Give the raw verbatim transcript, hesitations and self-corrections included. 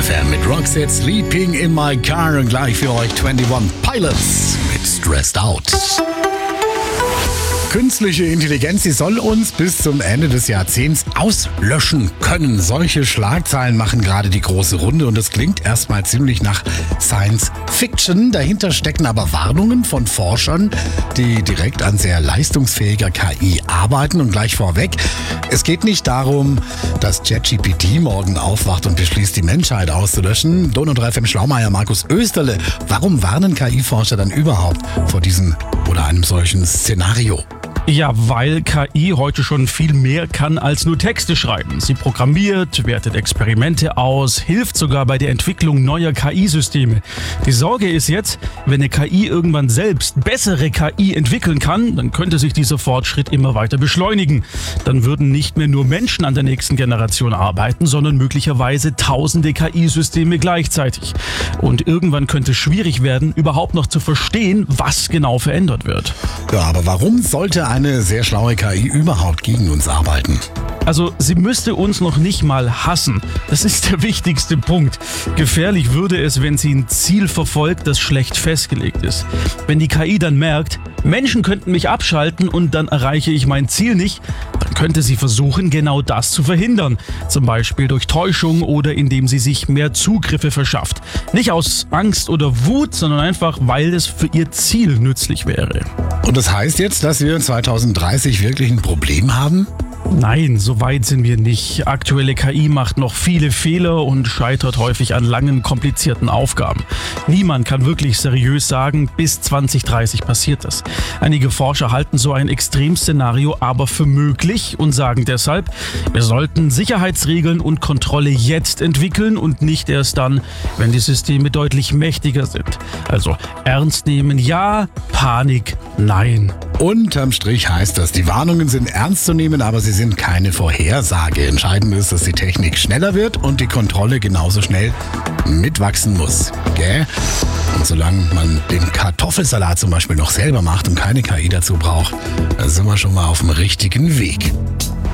F M mit Roxette, Sleeping in My Car und gleich für euch einundzwanzig Pilots mit Stressed Out. Künstliche Intelligenz, sie soll uns bis zum Ende des Jahrzehnts auslöschen können. Solche Schlagzeilen machen gerade die große Runde und das klingt erstmal ziemlich nach Science Fiction. Dahinter stecken aber Warnungen von Forschern, die direkt an sehr leistungsfähiger K I arbeiten. Und gleich vorweg, es geht nicht darum, dass ChatGPT morgen aufwacht und beschließt, die Menschheit auszulöschen. Donau drei F M Schlaumeier, Markus Österle, warum warnen K I-Forscher dann überhaupt vor diesem oder einem solchen Szenario? Ja, weil K I heute schon viel mehr kann als nur Texte schreiben. Sie programmiert, wertet Experimente aus, hilft sogar bei der Entwicklung neuer K I-Systeme. Die Sorge ist jetzt, wenn eine K I irgendwann selbst bessere K I entwickeln kann, dann könnte sich dieser Fortschritt immer weiter beschleunigen. Dann würden nicht mehr nur Menschen an der nächsten Generation arbeiten, sondern möglicherweise tausende K I-Systeme gleichzeitig. Und irgendwann könnte es schwierig werden, überhaupt noch zu verstehen, was genau verändert wird. Ja, aber warum sollte eine sehr schlaue K I überhaupt gegen uns arbeiten? Also, sie müsste uns noch nicht mal hassen. Das ist der wichtigste Punkt. Gefährlich würde es, wenn sie ein Ziel verfolgt, das schlecht festgelegt ist. Wenn die K I dann merkt, Menschen könnten mich abschalten und dann erreiche ich mein Ziel nicht, dann könnte sie versuchen, genau das zu verhindern. Zum Beispiel durch Täuschung oder indem sie sich mehr Zugriffe verschafft. Nicht aus Angst oder Wut, sondern einfach, weil es für ihr Ziel nützlich wäre. Und das heißt jetzt, dass wir zweitausenddreißig wirklich ein Problem haben? Nein, so weit sind wir nicht. Aktuelle K I macht noch viele Fehler und scheitert häufig an langen, komplizierten Aufgaben. Niemand kann wirklich seriös sagen, bis zwanzig dreißig passiert das. Einige Forscher halten so ein Extremszenario aber für möglich und sagen deshalb, wir sollten Sicherheitsregeln und Kontrolle jetzt entwickeln und nicht erst dann, wenn die Systeme deutlich mächtiger sind. Also ernst nehmen ja, Panik nein. Unterm Strich heißt das, die Warnungen sind ernst zu nehmen, aber sie sind keine Vorhersage. Entscheidend ist, dass die Technik schneller wird und die Kontrolle genauso schnell mitwachsen muss. Gell? Und solange man den Kartoffelsalat zum Beispiel noch selber macht und keine K I dazu braucht, dann sind wir schon mal auf dem richtigen Weg.